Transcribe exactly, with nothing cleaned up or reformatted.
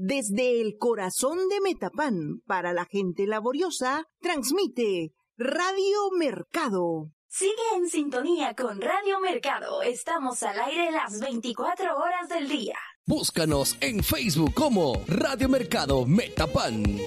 Desde el corazón de Metapan, para la gente laboriosa, transmite Radio Mercado. Sigue en sintonía con Radio Mercado. Estamos al aire las veinticuatro horas del día. Búscanos en Facebook como Radio Mercado Metapan.